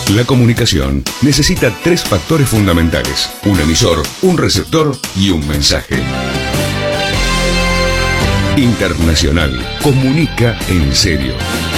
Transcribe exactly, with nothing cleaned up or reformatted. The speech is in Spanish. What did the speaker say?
La comunicación necesita tres factores fundamentales: un emisor, un receptor y un mensaje. Internacional comunica en serio.